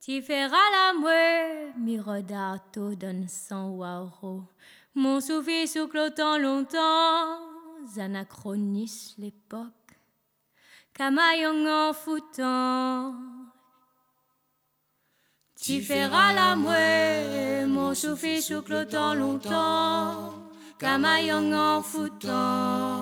Tu feras la mouée, mirodato donne sans waro. Mon souffle souffle longtemps, anachronise l'époque. Camaillon en foutant. Tu feras la mouée, mon souffle souffle longtemps, camaillon en foutant.